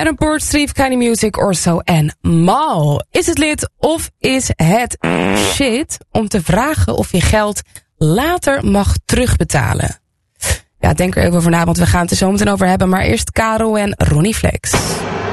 Adam Port, Steve, Kind Music, Orso en Mal. Is het lid of is het shit om te vragen of je geld later mag terugbetalen? Ja, denk er even over na, want we gaan het er zo meteen over hebben. Maar eerst Karel en Ronnie Flex.